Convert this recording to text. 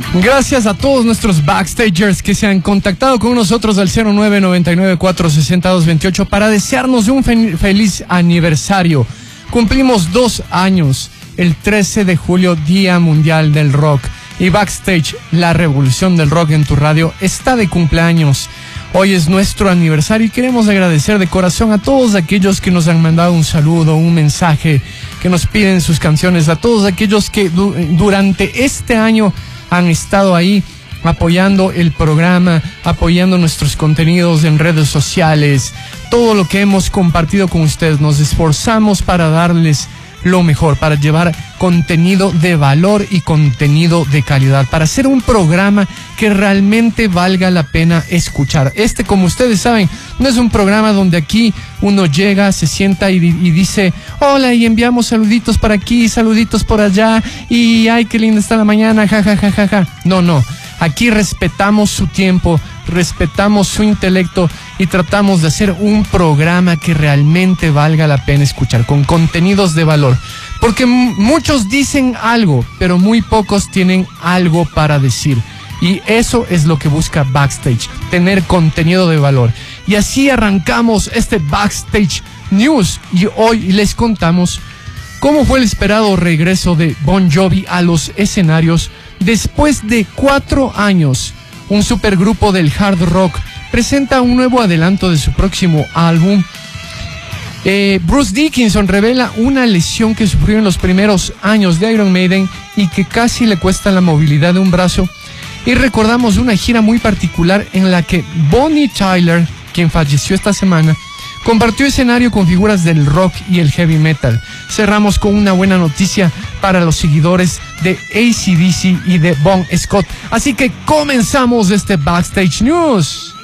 Gracias a todos nuestros backstagers que se han contactado con nosotros al 0999-460-228 para desearnos un feliz aniversario. Cumplimos 2 años, el 13 de julio, Día Mundial del Rock. Y Backstage, la revolución del rock en tu radio, está de cumpleaños. Hoy es nuestro aniversario y queremos agradecer de corazón a todos aquellos que nos han mandado un saludo, un mensaje, que nos piden sus canciones, a todos aquellos que durante este año han estado ahí apoyando el programa, apoyando nuestros contenidos en redes sociales, todo lo que hemos compartido con ustedes. Nos esforzamos para darles lo mejor, para llevar contenido de valor y contenido de calidad, para hacer un programa que realmente valga la pena escuchar. Como ustedes saben, no es un programa donde aquí uno llega, se sienta y dice hola y enviamos saluditos para aquí, saluditos por allá y ay, qué linda está la mañana, ja, ja, ja, ja, ja. No. Aquí respetamos su tiempo, respetamos su intelecto y tratamos de hacer un programa que realmente valga la pena escuchar, con contenidos de valor. Porque muchos dicen algo, pero muy pocos tienen algo para decir. Y eso es lo que busca Backstage, tener contenido de valor. Y así arrancamos este Backstage News. Y hoy les contamos cómo fue el esperado regreso de Bon Jovi a los escenarios. Después de 4 años, un supergrupo del hard rock presenta un nuevo adelanto de su próximo álbum. Bruce Dickinson revela una lesión que sufrió en los primeros años de Iron Maiden y que casi le cuesta la movilidad de un brazo. Y recordamos una gira muy particular en la que Bonnie Tyler, quien falleció esta semana, compartió escenario con figuras del rock y el heavy metal. Cerramos con una buena noticia para los seguidores de AC/DC y de Bon Scott. Así que comenzamos este Backstage News.